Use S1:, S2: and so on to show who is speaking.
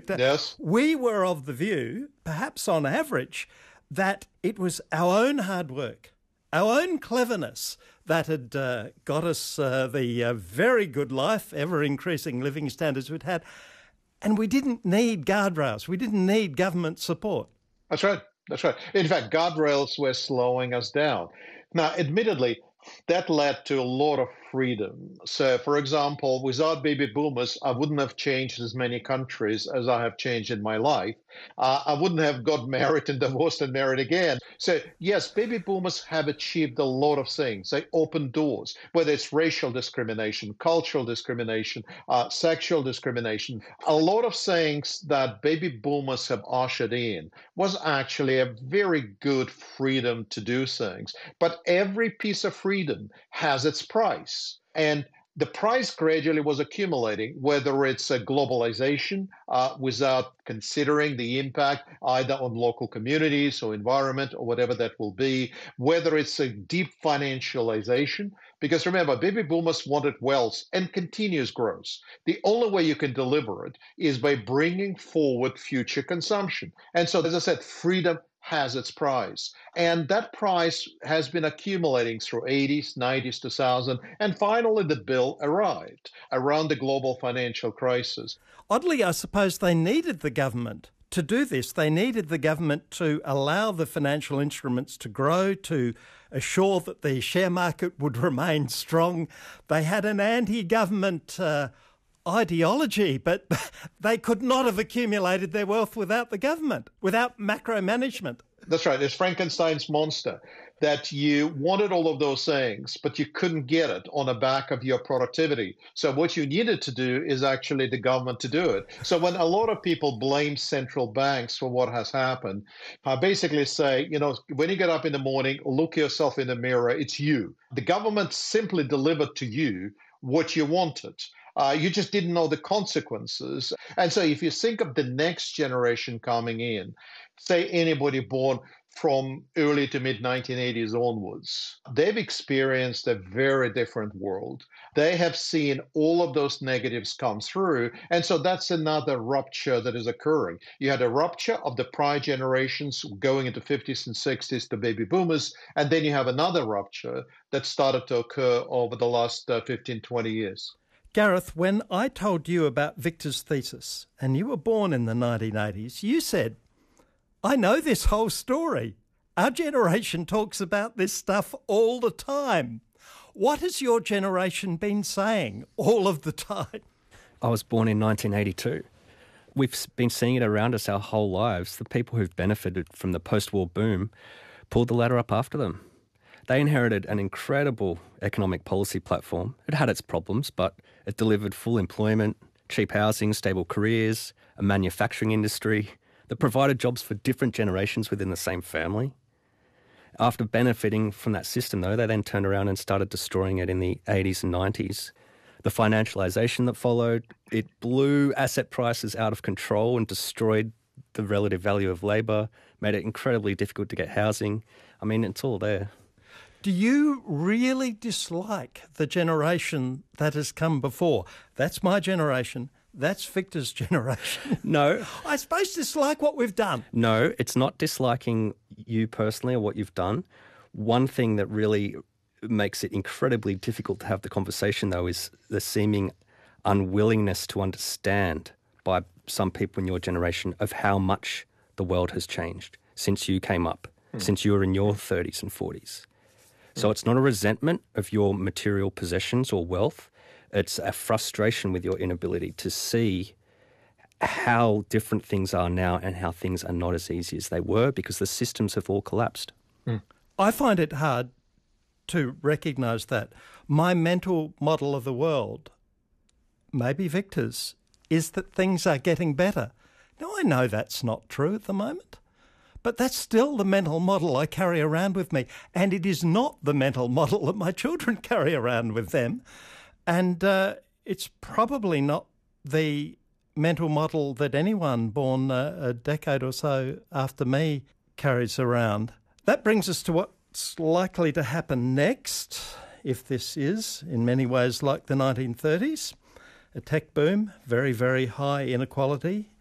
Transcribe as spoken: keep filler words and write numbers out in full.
S1: fact, uh,
S2: yes.
S1: we were of the view, perhaps on average, that it was our own hard work, our own cleverness that had uh, got us uh, the uh, very good life, ever-increasing living standards we'd had. And we didn't need guardrails. We didn't need government support.
S2: That's right. That's right. In fact, guardrails were slowing us down. Now, admittedly, that led to a lot of freedom. So, for example, without baby boomers, I wouldn't have changed as many countries as I have changed in my life. Uh, I wouldn't have got married and divorced and married again. So, yes, baby boomers have achieved a lot of things. They opened doors, whether it's racial discrimination, cultural discrimination, uh, sexual discrimination. A lot of things that baby boomers have ushered in was actually a very good freedom to do things. But every piece of freedom has its price. And the price gradually was accumulating, whether it's a globalization uh, without considering the impact either on local communities or environment or whatever that will be, whether it's a deep financialization. Because remember, baby boomers wanted wealth and continuous growth. The only way you can deliver it is by bringing forward future consumption. And so, as I said, freedom has its price. And that price has been accumulating through eighties, nineties, two thousand, and finally the bill arrived around the global financial crisis.
S1: Oddly, I suppose they needed the government to do this. They needed the government to allow the financial instruments to grow, to assure that the share market would remain strong. They had an anti-government uh, ideology, but they could not have accumulated their wealth without the government, without macro management.
S2: That's right. It's Frankenstein's monster, that you wanted all of those things, but you couldn't get it on the back of your productivity. So what you needed to do is actually the government to do it. So when a lot of people blame central banks for what has happened, I basically say, you know, when you get up in the morning, look yourself in the mirror, it's you. The government simply delivered to you what you wanted. Uh, you just didn't know the consequences. And so if you think of the next generation coming in, say anybody born from early to mid nineteen eighties onwards, they've experienced a very different world. They have seen all of those negatives come through. And so that's another rupture that is occurring. You had a rupture of the prior generations going into fifties and sixties, the baby boomers, and then you have another rupture that started to occur over the last uh, fifteen, twenty years.
S1: Gareth, when I told you about Victor's thesis, and you were born in the nineteen eighties, you said, I know this whole story. Our generation talks about this stuff all the time. What has your generation been saying all of the time?
S3: I was born in nineteen eighty-two. We've been seeing it around us our whole lives. The people who've benefited from the post-war boom pulled the ladder up after them. They inherited an incredible economic policy platform. It had its problems, but it delivered full employment, cheap housing, stable careers, a manufacturing industry that provided jobs for different generations within the same family. After benefiting from that system, though, they then turned around and started destroying it in the eighties and nineties. The financialisation that followed, it blew asset prices out of control and destroyed the relative value of labour, made it incredibly difficult to get housing. I mean, it's all there.
S1: Do you really dislike the generation that has come before? That's my generation. That's Victor's generation.
S3: No.
S1: I suppose dislike what we've done.
S3: No, it's not disliking you personally or what you've done. One thing that really makes it incredibly difficult to have the conversation, though, is the seeming unwillingness to understand by some people in your generation of how much the world has changed since you came up, mm. since you were in your thirties and forties. So it's not a resentment of your material possessions or wealth. It's a frustration with your inability to see how different things are now and how things are not as easy as they were because the systems have all collapsed.
S1: Mm. I find it hard to recognise that. My mental model of the world, maybe Victor's, is that things are getting better. Now, I know that's not true at the moment. But that's still the mental model I carry around with me. And it is not the mental model that my children carry around with them. And uh, it's probably not the mental model that anyone born uh, a decade or so after me carries around. That brings us to what's likely to happen next, if this is in many ways like the nineteen thirties. A tech boom, very, very high inequality,